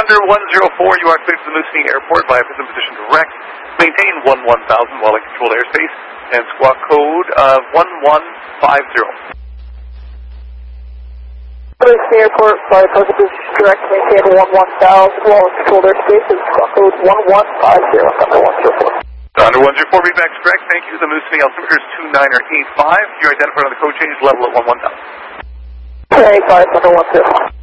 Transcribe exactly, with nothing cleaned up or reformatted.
Thunder one zero four, you are cleared to the Moosonee Airport via Prism Position Direct. Maintain one one thousand while in controlled airspace, and squawk code of one one five zero. Moosonee Airport via Prism Position Direct, maintain one one thousand while in controlled airspace, and squawk code one one five zero, Thunder one zero four. Thunder one zero four, read back correct, thank you. The Moosonee altimeter is two niner eight five. You're identified on the code change level at one one thousand. two niner eight five, Thunder one zero four.